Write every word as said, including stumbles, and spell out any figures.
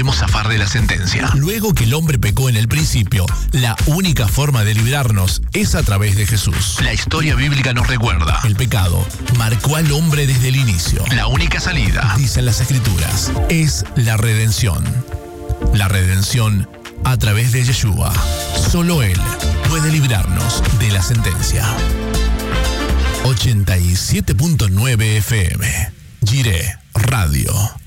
podemos zafar de la sentencia. Luego que el hombre pecó en el principio, la única forma de librarnos es a través de Jesús. La historia bíblica nos recuerda. El pecado marcó al hombre desde el inicio. La única salida, dicen las Escrituras, es la redención. La redención a través de Yeshua. Solo Él puede librarnos de la sentencia. ochenta y siete punto nueve F M. Jireh Radio.